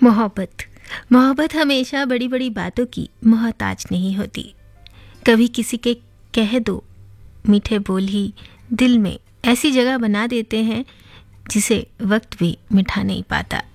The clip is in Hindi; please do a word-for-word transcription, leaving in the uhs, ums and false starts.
मोहब्बत मोहब्बत हमेशा बड़ी बड़ी बातों की मोहताज नहीं होती। कभी किसी के कह दो मीठे बोल ही दिल में ऐसी जगह बना देते हैं जिसे वक्त भी मिटा नहीं पाता।